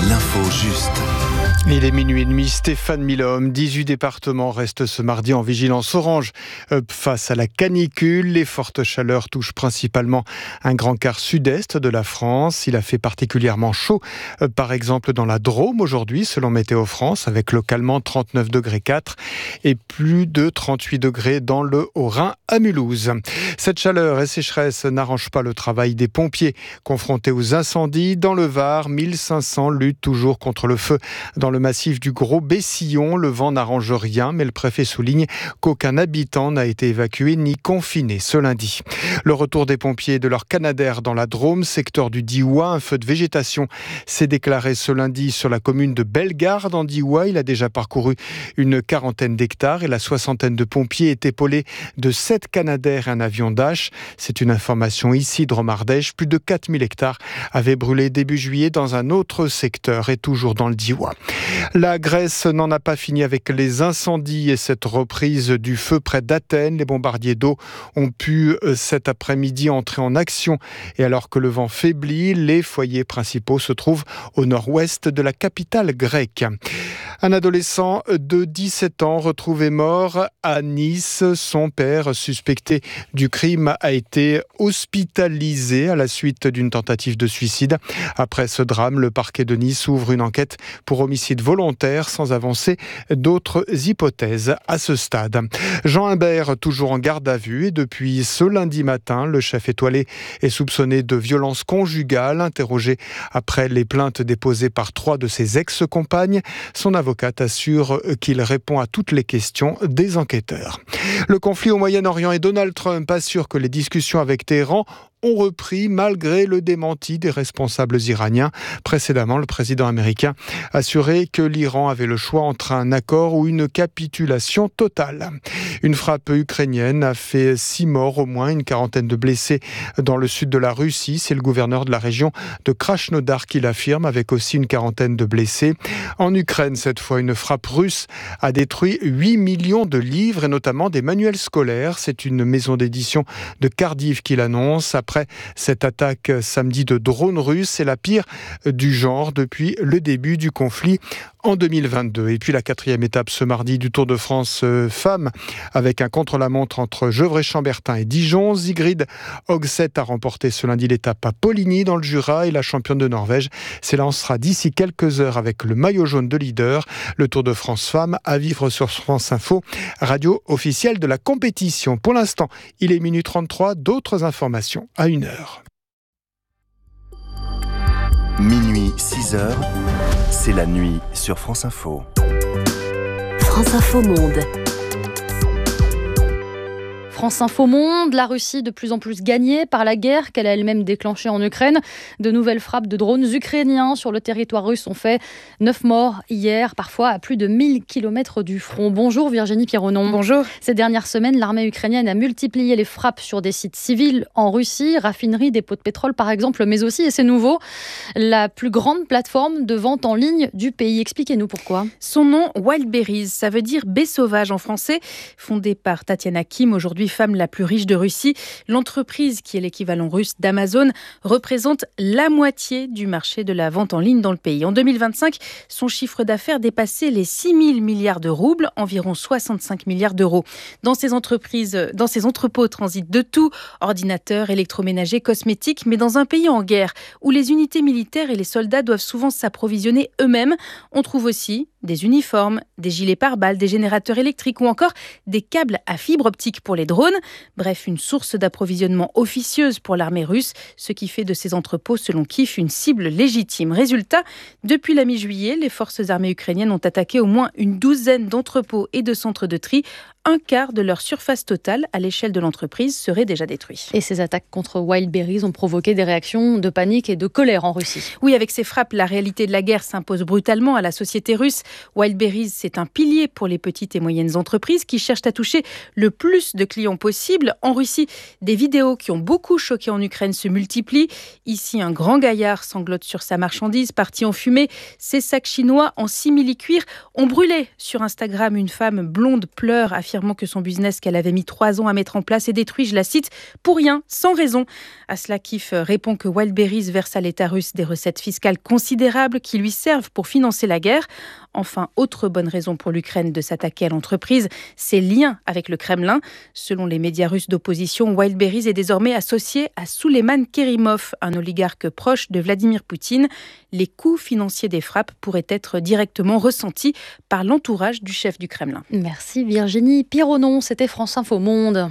L'info juste. Il est minuit et demi, Stéphane Milhomme. 18 départements restent ce mardi en vigilance orange face à la canicule. Les fortes chaleurs touchent principalement un grand quart sud-est de la France. Il a fait particulièrement chaud, par exemple dans la Drôme aujourd'hui, selon Météo France, avec localement 39 degrés 4 et plus de 38 degrés dans le Haut-Rhin à Mulhouse. Cette chaleur et sécheresse n'arrangent pas le travail des pompiers confrontés aux incendies. Dans le Var, 1500 luttent toujours contre le feu dans le massif du Gros Bessillon. Le vent n'arrange rien, mais le préfet souligne qu'aucun habitant n'a été évacué ni confiné ce lundi. Le retour des pompiers et de leur Canadair dans la Drôme, secteur du Diois. Un feu de végétation s'est déclaré ce lundi sur la commune de Bellegarde en Diois. Il a déjà parcouru une quarantaine d'hectares et la soixantaine de pompiers est épaulée de 7 Canadair et un avion Dash. C'est une information ici de Drôme-Ardèche. Plus de 4000 hectares avaient brûlé début juillet dans un autre secteur et toujours dans le Diois. La Grèce n'en a pas fini avec les incendies et cette reprise du feu près d'Athènes. Les bombardiers d'eau ont pu cet après-midi entrer en action et alors que le vent faiblit, les foyers principaux se trouvent au nord-ouest de la capitale grecque. Un adolescent de 17 ans retrouvé mort à Nice. Son père, suspecté du crime, a été hospitalisé à la suite d'une tentative de suicide. Après ce drame, le parquet de Nice ouvre une enquête pour homicide volontaire sans avancer d'autres hypothèses à ce stade. Jean Imbert, toujours en garde à vue et depuis ce lundi matin, le chef étoilé est soupçonné de violence conjugale. Interrogé après les plaintes déposées par 3 de ses ex-compagnes, son avocate assure qu'il répond à toutes les questions des enquêteurs. Le conflit au Moyen-Orient et Donald Trump assure que les discussions avec Téhéran ont repris malgré le démenti des responsables iraniens. Précédemment, le président américain assurait que l'Iran avait le choix entre un accord ou une capitulation totale. Une frappe ukrainienne a fait 6 morts, au moins une quarantaine de blessés dans le sud de la Russie. C'est le gouverneur de la région de Krasnodar qui l'affirme, avec aussi une quarantaine de blessés. En Ukraine, cette fois, une frappe russe a détruit 8 millions de livres et notamment des manuels scolaires. C'est une maison d'édition de Cardiff qui l'annonce. Après cette attaque samedi de drones russes, c'est la pire du genre depuis le début du conflit en 2022. Et puis la 4e étape ce mardi du Tour de France femmes avec un contre-la-montre entre Gevrey-Chambertin et Dijon. Sigrid Hogseth a remporté ce lundi l'étape à Poligny dans le Jura et la championne de Norvège s'élancera d'ici quelques heures avec le maillot jaune de leader. Le Tour de France femmes à vivre sur France Info, radio officielle de la compétition. Pour l'instant, il est minuit 33, d'autres informations à 1h. Minuit 6h, c'est la nuit sur France Info. France Info Monde. France Info Monde, la Russie de plus en plus gagnée par la guerre qu'elle a elle-même déclenchée en Ukraine. De nouvelles frappes de drones ukrainiens sur le territoire russe ont fait 9 morts hier, parfois à plus de 1000 km du front. Bonjour Virginie Pironon. Bonjour. Ces dernières semaines, l'armée ukrainienne a multiplié les frappes sur des sites civils en Russie, raffineries, dépôts de pétrole par exemple, mais aussi, et c'est nouveau, la plus grande plateforme de vente en ligne du pays. Expliquez-nous pourquoi. Son nom, Wildberries, ça veut dire baie sauvage en français. Fondée par Tatiana Kim, aujourd'hui femme la plus riche de Russie, l'entreprise, qui est l'équivalent russe d'Amazon, représente la moitié du marché de la vente en ligne dans le pays. En 2025, son chiffre d'affaires dépassait les 6 000 milliards de roubles, environ 65 milliards d'euros. Dans ces entrepôts transitent de tout, ordinateurs, électroménagers, cosmétiques, mais dans un pays en guerre, où les unités militaires et les soldats doivent souvent s'approvisionner eux-mêmes, on trouve aussi des uniformes, des gilets pare-balles, des générateurs électriques ou encore des câbles à fibre optique pour les drones. Bref, une source d'approvisionnement officieuse pour l'armée russe, ce qui fait de ces entrepôts, selon Kiev, une cible légitime. Résultat, depuis la mi-juillet, les forces armées ukrainiennes ont attaqué au moins une douzaine d'entrepôts et de centres de tri. Un quart de leur surface totale à l'échelle de l'entreprise serait déjà détruit. Et ces attaques contre Wildberries ont provoqué des réactions de panique et de colère en Russie. Oui, avec ces frappes, la réalité de la guerre s'impose brutalement à la société russe. Wildberries, c'est un pilier pour les petites et moyennes entreprises qui cherchent à toucher le plus de clients explosion possible. En Russie, des vidéos qui ont beaucoup choqué en Ukraine se multiplient. Ici, un grand gaillard sanglote sur sa marchandise, partie en fumée. Ses sacs chinois en simili-cuir ont brûlé. Sur Instagram, une femme blonde pleure, affirmant que son business qu'elle avait mis 3 ans à mettre en place est détruit, je la cite, pour rien, sans raison. À cela, Kiev répond que Wildberries verse à l'État russe des recettes fiscales considérables qui lui servent pour financer la guerre. Enfin, autre bonne raison pour l'Ukraine de s'attaquer à l'entreprise, ses liens avec le Kremlin. Selon les médias russes d'opposition, Wildberries est désormais associé à Souleiman Kerimov, un oligarque proche de Vladimir Poutine. Les coûts financiers des frappes pourraient être directement ressentis par l'entourage du chef du Kremlin. Merci Virginie Pironon, c'était France Info Monde.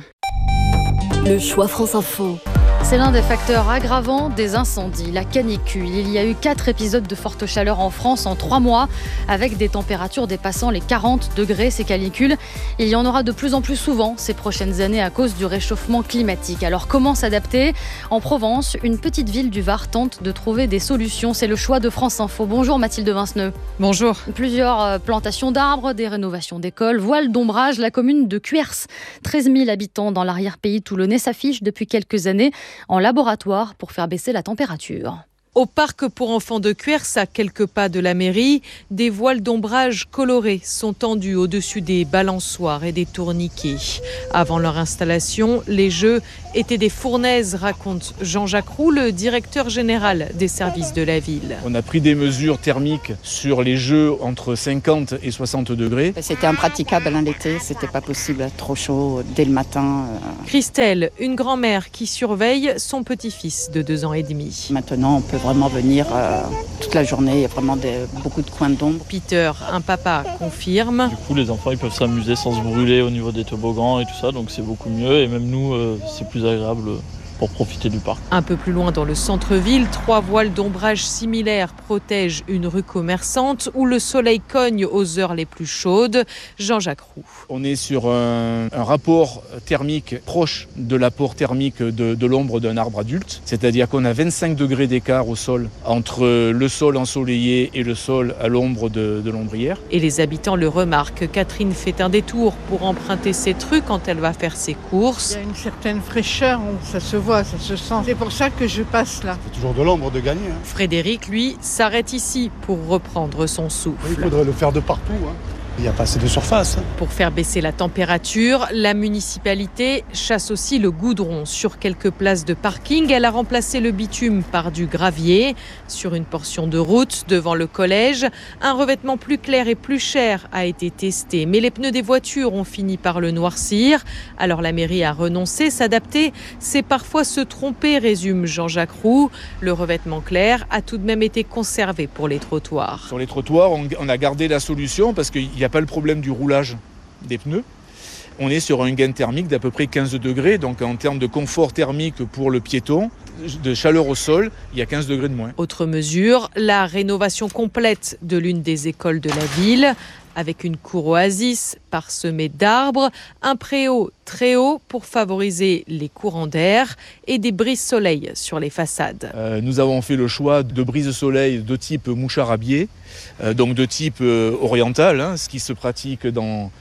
Le choix France Info. C'est l'un des facteurs aggravants des incendies, la canicule. Il y a eu 4 épisodes de forte chaleur en France en 3 mois, avec des températures dépassant les 40 degrés. Ces canicules, il y en aura de plus en plus souvent ces prochaines années à cause du réchauffement climatique. Alors comment s'adapter ? En Provence, une petite ville du Var tente de trouver des solutions. C'est le choix de France Info. Bonjour Mathilde Vinceneux. Bonjour. Plusieurs plantations d'arbres, des rénovations d'écoles, voile d'ombrage. La commune de Cuers, 13 000 habitants dans l'arrière-pays toulonnais, s'affiche depuis quelques années en laboratoire pour faire baisser la température. Au parc pour enfants de Cuers, à quelques pas de la mairie, des voiles d'ombrage colorés sont tendus au-dessus des balançoires et des tourniquets. Avant leur installation, les jeux étaient des fournaises, raconte Jean-Jacques Roux, le directeur général des services de la ville. On a pris des mesures thermiques sur les jeux entre 50 et 60 degrés. C'était impraticable l'été, c'était pas possible, trop chaud dès le matin. Christelle, une grand-mère qui surveille son petit-fils de 2 ans et demi. Maintenant, on peut vraiment venir toute la journée, il y a vraiment beaucoup de coins d'ombre. Peter, un papa, confirme. Du coup, les enfants ils peuvent s'amuser sans se brûler au niveau des toboggans et tout ça, donc c'est beaucoup mieux. Et même nous, c'est plus agréable pour profiter du parc. Un peu plus loin dans le centre-ville, 3 voiles d'ombrage similaires protègent une rue commerçante où le soleil cogne aux heures les plus chaudes. Jean-Jacques Roux. On est sur un rapport thermique proche de l'apport thermique de l'ombre d'un arbre adulte. C'est-à-dire qu'on a 25 degrés d'écart au sol entre le sol ensoleillé et le sol à l'ombre de l'ombrière. Et les habitants le remarquent. Catherine fait un détour pour emprunter cette rue quand elle va faire ses courses. Il y a une certaine fraîcheur, ça se voit. Ça se sent. C'est pour ça que je passe là. C'est toujours de l'ombre de gagner. Frédéric, lui, s'arrête ici pour reprendre son souffle. Il faudrait le faire de partout. Il n'y a pas assez de surface. Pour faire baisser la température, la municipalité chasse aussi le goudron. Sur quelques places de parking, elle a remplacé le bitume par du gravier. Sur une portion de route devant le collège, un revêtement plus clair et plus cher a été testé. Mais les pneus des voitures ont fini par le noircir. Alors la mairie a renoncé. S'adapter, c'est parfois se tromper, résume Jean-Jacques Roux. Le revêtement clair a tout de même été conservé pour les trottoirs. Sur les trottoirs, on a gardé la solution parce qu'il n'y a pas le problème du roulage des pneus. On est sur un gain thermique d'à peu près 15 degrés, donc en termes de confort thermique pour le piéton, de chaleur au sol, il y a 15 degrés de moins. Autre mesure, la rénovation complète de l'une des écoles de la ville, avec une cour oasis parsemée d'arbres, un préau très haut pour favoriser les courants d'air et des brises-soleil sur les façades. Nous avons fait le choix de brises-soleil de type mouchard à biais, donc de type oriental, ce qui se pratique dans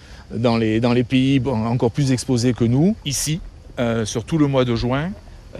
les pays encore plus exposés que nous. Ici, sur tout le mois de juin,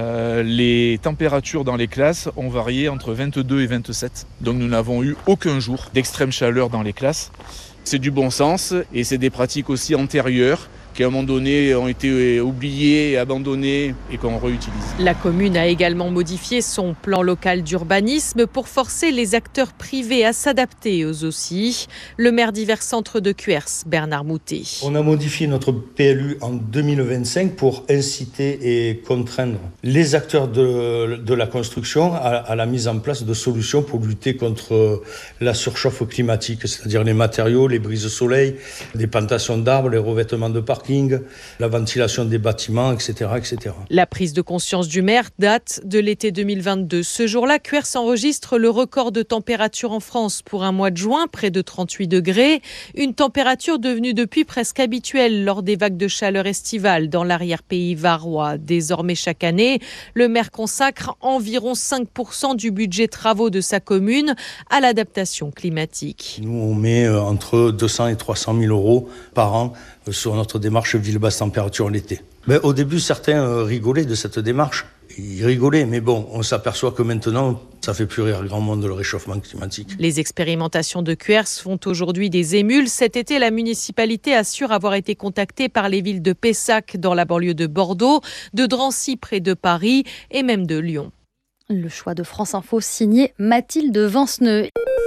les températures dans les classes ont varié entre 22 et 27. Donc nous n'avons eu aucun jour d'extrême chaleur dans les classes. C'est du bon sens et c'est des pratiques aussi antérieures qui à un moment donné ont été oubliées et abandonnées et qu'on réutilise. La commune a également modifié son plan local d'urbanisme pour forcer les acteurs privés à s'adapter eux aussi. Le maire d'Hiver Centre de Cuers, Bernard Moutet. On a modifié notre PLU en 2025 pour inciter et contraindre les acteurs de la construction à la mise en place de solutions pour lutter contre la surchauffe climatique, c'est-à-dire les matériaux, les brises-soleil, les plantations d'arbres, les revêtements de parking, la ventilation des bâtiments, etc., etc. La prise de conscience du maire date de l'été 2022. Ce jour-là, Cuers enregistre le record de température en France pour un mois de juin, près de 38 degrés. Une température devenue depuis presque habituelle lors des vagues de chaleur estivales dans l'arrière-pays varois. Désormais, chaque année, le maire consacre environ 5% du budget travaux de sa commune à l'adaptation climatique. Nous, on met entre 200 et 300 000 euros par an sur notre démarche ville basse température l'été. Au début, certains rigolaient de cette démarche. Ils rigolaient, mais bon, on s'aperçoit que maintenant, ça fait plus rire grand monde le réchauffement climatique. Les expérimentations de QERS font aujourd'hui des émules. Cet été, la municipalité assure avoir été contactée par les villes de Pessac dans la banlieue de Bordeaux, de Drancy près de Paris et même de Lyon. Le choix de France Info signé Mathilde Vanceneux.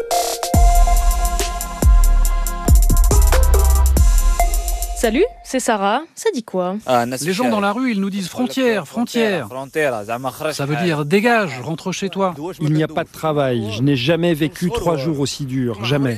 Salut, c'est Sarah. Ça dit quoi ? Les gens dans la rue, ils nous disent frontière, frontière. Ça veut dire dégage, rentre chez toi. Il n'y a pas de travail. Je n'ai jamais vécu 3 jours aussi durs. Jamais.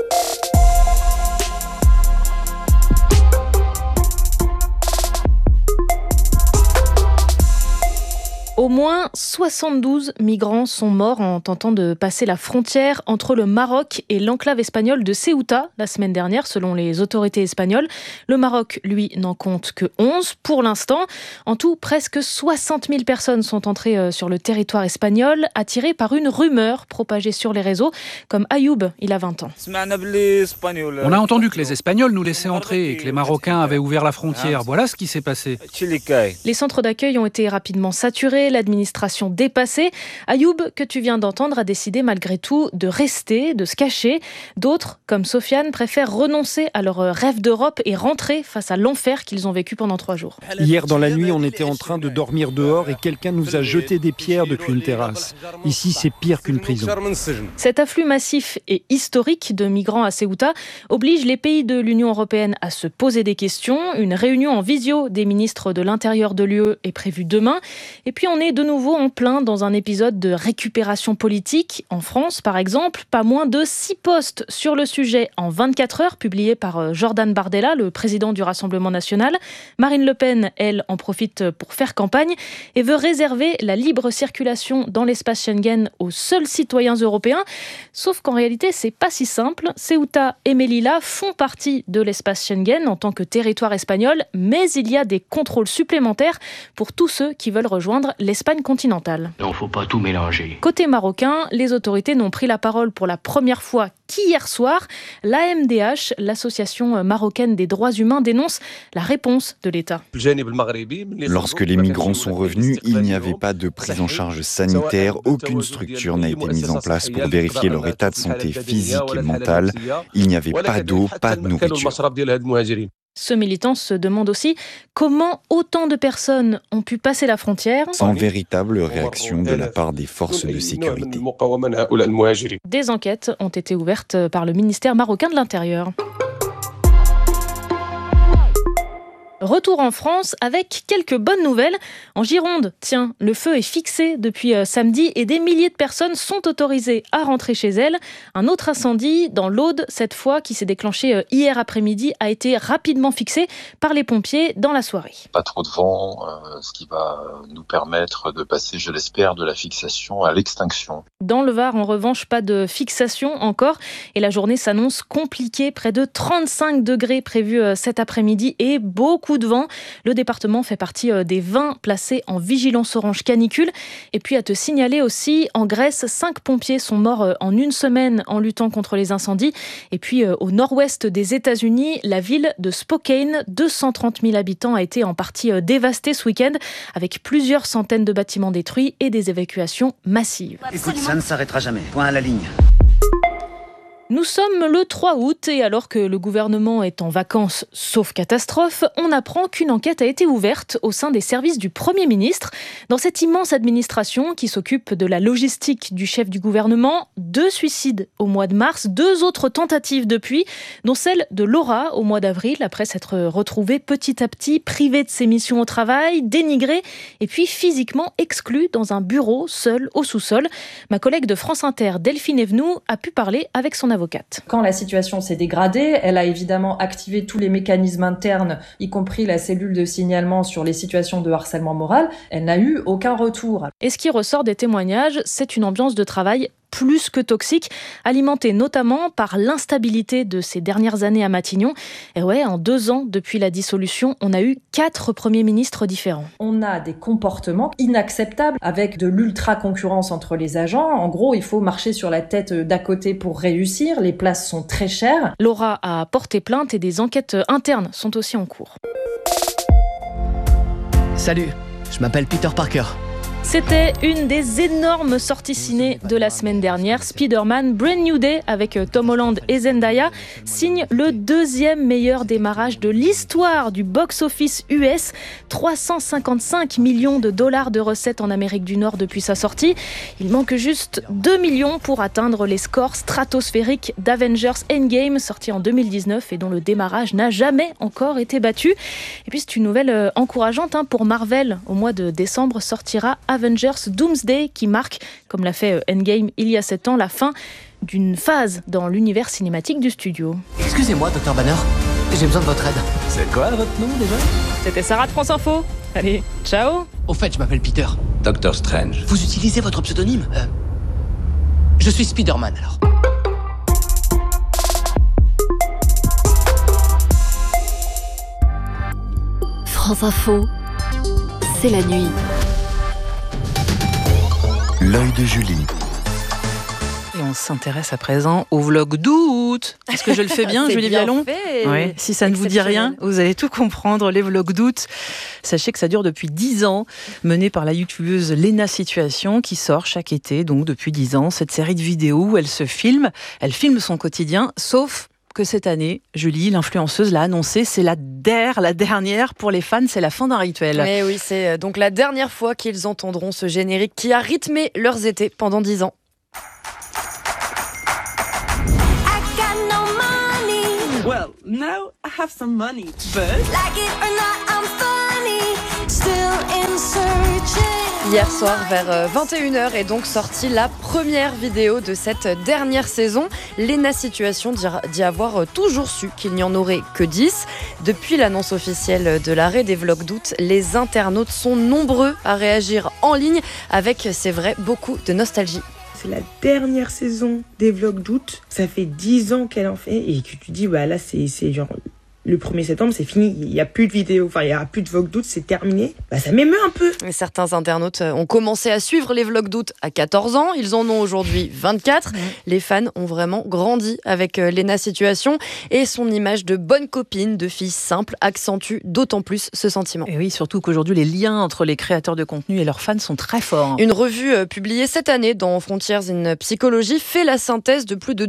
Au moins 72 migrants sont morts en tentant de passer la frontière entre le Maroc et l'enclave espagnole de Ceuta la semaine dernière, selon les autorités espagnoles. Le Maroc, lui, n'en compte que 11 pour l'instant. En tout, presque 60 000 personnes sont entrées sur le territoire espagnol, attirées par une rumeur propagée sur les réseaux, comme Ayoub, il a 20 ans. On a entendu que les Espagnols nous laissaient entrer et que les Marocains avaient ouvert la frontière. Voilà ce qui s'est passé. Les centres d'accueil ont été rapidement saturés, l'administration dépassée. Ayoub, que tu viens d'entendre, a décidé malgré tout de rester, de se cacher. D'autres, comme Sofiane, préfèrent renoncer à leur rêve d'Europe et rentrer face à l'enfer qu'ils ont vécu pendant 3 jours. Hier dans la nuit, on était en train de dormir dehors et quelqu'un nous a jeté des pierres depuis une terrasse. Ici, c'est pire qu'une prison. Cet afflux massif et historique de migrants à Ceuta oblige les pays de l'Union européenne à se poser des questions. Une réunion en visio des ministres de l'Intérieur de l'UE est prévue demain. Et puis on est de nouveau en plein dans un épisode de récupération politique. En France, par exemple, pas moins de 6 posts sur le sujet en 24 heures, publiés par Jordan Bardella, le président du Rassemblement national. Marine Le Pen, elle, en profite pour faire campagne et veut réserver la libre circulation dans l'espace Schengen aux seuls citoyens européens. Sauf qu'en réalité, c'est pas si simple. Ceuta et Melilla font partie de l'espace Schengen en tant que territoire espagnol, mais il y a des contrôles supplémentaires pour tous ceux qui veulent rejoindre l'Espagne continentale. Il ne faut pas tout mélanger. Côté marocain, les autorités n'ont pris la parole pour la première fois qu'hier soir. L'AMDH, l'association marocaine des droits humains, dénonce la réponse de l'État. Lorsque les migrants sont revenus, il n'y avait pas de prise en charge sanitaire, aucune structure n'a été mise en place pour vérifier leur état de santé physique et mental. Il n'y avait pas d'eau, pas de nourriture. Ce militant se demande aussi comment autant de personnes ont pu passer la frontière sans véritable réaction de la part des forces de sécurité. Des enquêtes ont été ouvertes par le ministère marocain de l'Intérieur. Retour en France avec quelques bonnes nouvelles. En Gironde, tiens, le feu est fixé depuis samedi et des milliers de personnes sont autorisées à rentrer chez elles. Un autre incendie dans l'Aude, cette fois, qui s'est déclenché hier après-midi, a été rapidement fixé par les pompiers dans la soirée. Pas trop de vent, ce qui va nous permettre de passer, je l'espère, de la fixation à l'extinction. Dans le Var, en revanche, pas de fixation encore et la journée s'annonce compliquée. Près de 35 degrés prévus cet après-midi et beaucoup de vent. Le département fait partie des 20 placés en vigilance orange canicule. Et puis à te signaler aussi, en Grèce, 5 pompiers sont morts en une semaine en luttant contre les incendies. Et puis au nord-ouest des États-Unis, la ville de Spokane, 230 000 habitants, a été en partie dévastée ce week-end avec plusieurs centaines de bâtiments détruits et des évacuations massives. Écoute, ça ne s'arrêtera jamais. Point à la ligne. Nous sommes le 3 août et alors que le gouvernement est en vacances, sauf catastrophe, on apprend qu'une enquête a été ouverte au sein des services du Premier ministre. Dans cette immense administration qui s'occupe de la logistique du chef du gouvernement, 2 suicides au mois de mars, 2 autres tentatives depuis, dont celle de Laura au mois d'avril, après s'être retrouvée petit à petit privée de ses missions au travail, dénigrée et puis physiquement exclue dans un bureau seul au sous-sol. Ma collègue de France Inter, Delphine Evenou, a pu parler avec son avocate. Quand la situation s'est dégradée, elle a évidemment activé tous les mécanismes internes, y compris la cellule de signalement sur les situations de harcèlement moral. Elle n'a eu aucun retour. Et ce qui ressort des témoignages, c'est une ambiance de travail plus que toxique, alimentée notamment par l'instabilité de ces dernières années à Matignon. Et ouais, en 2 ans depuis la dissolution, on a eu 4 premiers ministres différents. On a des comportements inacceptables avec de l'ultra-concurrence entre les agents. En gros, il faut marcher sur la tête d'à côté pour réussir. Les places sont très chères. Laura a porté plainte et des enquêtes internes sont aussi en cours. Salut, je m'appelle Peter Parker. C'était une des énormes sorties ciné de la semaine dernière. Spider-Man Brand New Day avec Tom Holland et Zendaya signe le 2e meilleur démarrage de l'histoire du box-office US. 355 millions de dollars de recettes en Amérique du Nord depuis sa sortie. Il manque juste 2 millions pour atteindre les scores stratosphériques d'Avengers Endgame, sorti en 2019 et dont le démarrage n'a jamais encore été battu. Et puis c'est une nouvelle encourageante pour Marvel. Au mois de décembre sortira Avengers Doomsday qui marque, comme l'a fait Endgame il y a 7 ans, la fin d'une phase dans l'univers cinématique du studio. Excusez-moi, Dr Banner, j'ai besoin de votre aide. C'est quoi votre nom déjà ? C'était Sarah de France Info. Allez, ciao. Au fait, je m'appelle Peter. Doctor Strange. Vous utilisez votre pseudonyme ? Je suis Spider-Man alors. France Info, c'est la nuit. L'œil de Julie. Et on s'intéresse à présent au vlog d'août. Est-ce que je le fais bien, Julie Vialon ? Oui. Si ça ne vous dit rien, vous allez tout comprendre. Les vlogs d'août, sachez que ça dure depuis 10 ans, mené par la youtubeuse Léna Situation, qui sort chaque été, donc depuis 10 ans, cette série de vidéos où elle filme son quotidien, sauf que cette année, Julie, l'influenceuse, l'a annoncé, c'est la dernière pour les fans, c'est la fin d'un rituel. Mais oui, c'est donc la dernière fois qu'ils entendront ce générique qui a rythmé leurs étés pendant 10 ans. Well, now I have some money, but like it or not, I'm funny, still in searching. Hier soir, vers 21h, est donc sortie la première vidéo de cette dernière saison. Léna Situation dit avoir toujours su qu'il n'y en aurait que 10. Depuis l'annonce officielle de l'arrêt des vlogs d'août, les internautes sont nombreux à réagir en ligne avec, c'est vrai, beaucoup de nostalgie. C'est la dernière saison des vlogs d'août. Ça fait 10 ans qu'elle en fait et que tu dis, bah là, c'est genre le 1er septembre, c'est fini. Il n'y a plus de vidéos, enfin, il n'y aura plus de vlogs d'août, c'est terminé. Bah, ça m'émeut un peu. Et certains internautes ont commencé à suivre les vlogs d'août à 14 ans. Ils en ont aujourd'hui 24. Les fans ont vraiment grandi avec Léna Situation et son image de bonne copine, de fille simple, accentue d'autant plus ce sentiment. Et oui, surtout qu'aujourd'hui, les liens entre les créateurs de contenu et leurs fans sont très forts. Une revue publiée cette année dans Frontiers in Psychology fait la synthèse de plus de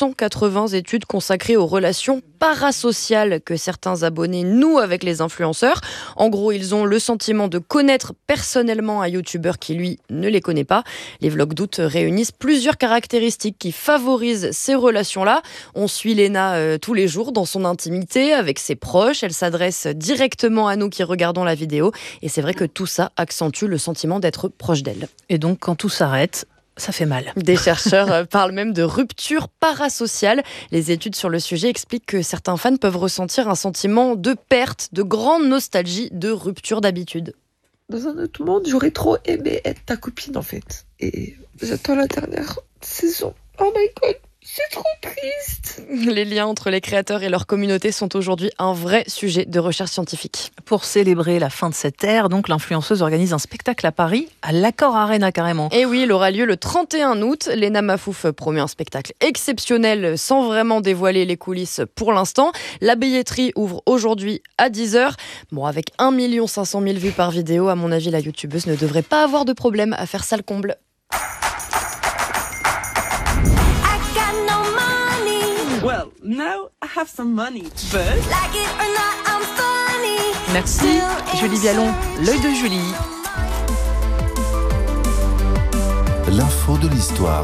280 études consacrées aux relations parasociales que certains abonnés nouent avec les influenceurs. En gros, ils ont le sentiment de connaître personnellement un youtubeur qui, lui, ne les connaît pas. Les vlogs d'août réunissent plusieurs caractéristiques qui favorisent ces relations-là. On suit Léna tous les jours dans son intimité, avec ses proches. Elle s'adresse directement à nous qui regardons la vidéo. Et c'est vrai que tout ça accentue le sentiment d'être proche d'elle. Et donc, quand tout s'arrête, ça fait mal. Des chercheurs parlent même de rupture parasociale. Les études sur le sujet expliquent que certains fans peuvent ressentir un sentiment de perte, de grande nostalgie, de rupture d'habitude. Dans un autre monde, j'aurais trop aimé être ta copine en fait. Et j'attends la dernière saison. Oh my god, c'est trop triste. Les liens entre les créateurs et leur communauté sont aujourd'hui un vrai sujet de recherche scientifique. Pour célébrer la fin de cette ère, donc l'influenceuse organise un spectacle à Paris, à l'Accor Arena carrément. Et oui, il aura lieu le 31 août. Léna Mafouf promet un spectacle exceptionnel sans vraiment dévoiler les coulisses pour l'instant. La billetterie ouvre aujourd'hui à 10h. Bon, avec 1 500 000 vues par vidéo, à mon avis, la youtubeuse ne devrait pas avoir de problème à faire ça le comble. well, now I have some money, but like it or not, I'm funny. Merci Julie Vialon, l'œil de Julie. L'info de l'histoire.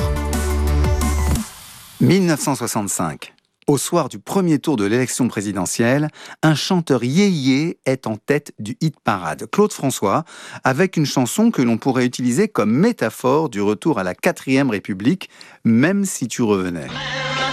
1965. Au soir du premier tour de l'élection présidentielle, un chanteur yéyé est en tête du hit parade, Claude François, avec une chanson que l'on pourrait utiliser comme métaphore du retour à la 4e République, même si tu revenais.